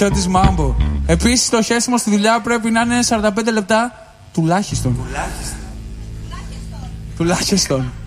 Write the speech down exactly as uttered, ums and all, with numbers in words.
Παναγιώτης Μάμπο. Επίσης το χέσιμο στη δουλειά πρέπει να είναι σαράντα πέντε λεπτά τουλάχιστον. Τουλάχιστον. Τουλάχιστον.